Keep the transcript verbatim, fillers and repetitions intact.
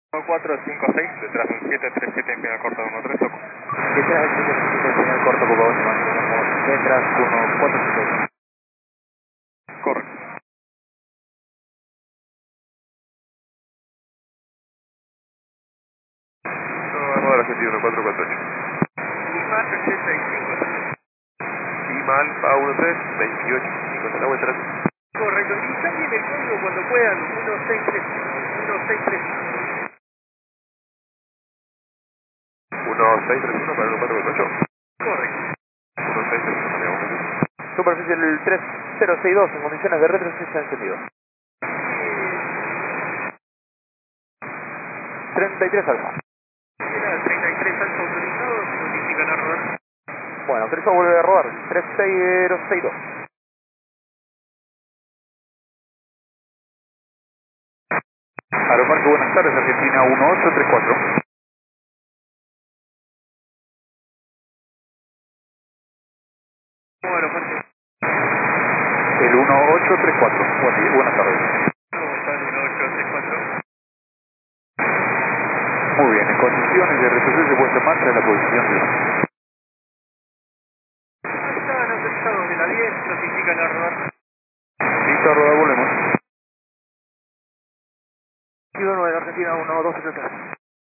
cuatro cinco seis, detrás de un siete tres siete en final corto uno tres, toco. Detrás del siete tres siete en final corto, por favor, te mantenemos detrás uno cuatro cinco seis. Correcto. No, vamos a la sentido uno cuatro cuatro ocho. Lima ochenta y cinco. Lima Alfa uno tres veintiocho cinco, la vuelta atrás. Correcto. Y también el código cuando puedan, uno seis tres uno seis tres uno. uno seis tres uno para el uno cuatro cuatro ocho. Correcto. uno seis tres uno, cambiamos. Superficial el tres cero seis dos en condiciones de retroceso encendido. treinta y tres alfa. Era treinta y tres alfa autorizado, notifican a rodar. Bueno, Cristo vuelve a rodar. tres cero seis dos. Aeroparque, buenas tardes, Argentina uno ocho tres cuatro. Bueno, parte. El uno ocho tres cuatro. Buen día, buenas tardes. ¿Cómo están? uno ocho tres cuatro. Muy bien, en condiciones de retroceso puesta en marcha en la posición de... Están autorizados de la diez, notifican a rodar. Listo, a rodar, volvemos. Kilo nueve, Argentina uno dos siete tres.